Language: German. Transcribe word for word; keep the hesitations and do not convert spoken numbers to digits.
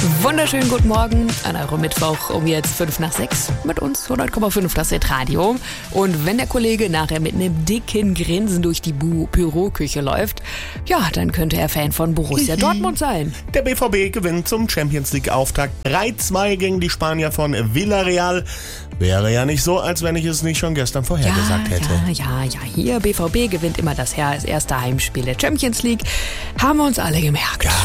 Wunderschönen guten Morgen an eurem Mittwoch um jetzt fünf nach sechs mit uns hundert Komma fünf das Radio. Und wenn der Kollege nachher mit einem dicken Grinsen durch die Bu- Büroküche läuft, ja, dann könnte er Fan von Borussia Dortmund sein. Der B V B gewinnt zum Champions-League-Auftakt drei zwei gegen die Spanier von Villarreal. Wäre ja nicht so, als wenn ich es nicht schon gestern vorhergesagt ja, hätte. Ja, ja, ja, hier B V B gewinnt immer das Her- das erste Heimspiel der Champions League. Haben wir uns alle gemerkt. Ja,